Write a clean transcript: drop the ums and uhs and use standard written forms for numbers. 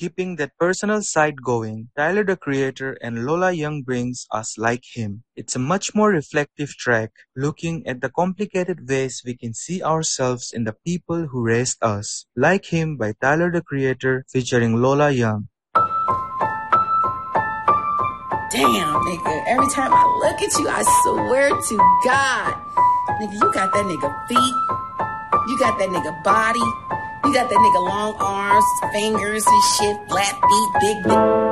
keeping that personal side going, Tyler the Creator and Lola Young brings us Like Him. It's a much more reflective track, looking at the complicated ways we can see ourselves in the people who raised us. Like Him by Tyler the Creator featuring Lola Young. Damn, nigga, every time I look at you, I swear to God, nigga, you got that nigga feet, you got that nigga body, you got that nigga long arms, fingers and shit, flat feet, big